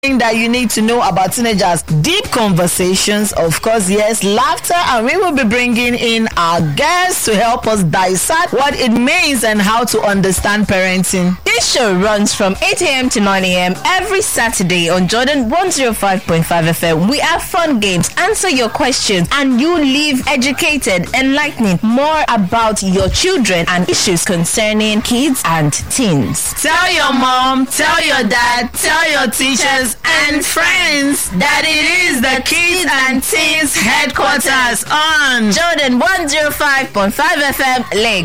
that you need to know about teenagers. Deep conversations, of course, yes, laughter, and we will be bringing in our guests to help us dissect what it means and how to understand parenting. This show runs from 8 a.m. to 9 a.m. every Saturday on Jordan 105.5 FM. We have fun games, answer your questions, and you leave educated, enlightening more about your children and issues concerning kids and teens. Tell your mom, tell your dad, tell your teachers and friends that it is the Kids and Teens headquarters on Jordan 105.5 FM, Lagos.